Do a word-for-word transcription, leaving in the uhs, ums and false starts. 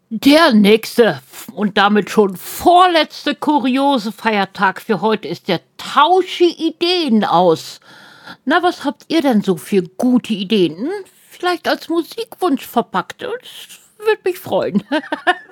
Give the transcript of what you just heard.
Der nächste und damit schon vorletzte kuriose Feiertag für heute ist der Tausche Ideen aus. Na, was habt ihr denn so für gute Ideen? Hm? Vielleicht als Musikwunsch verpackt. Das würde mich freuen.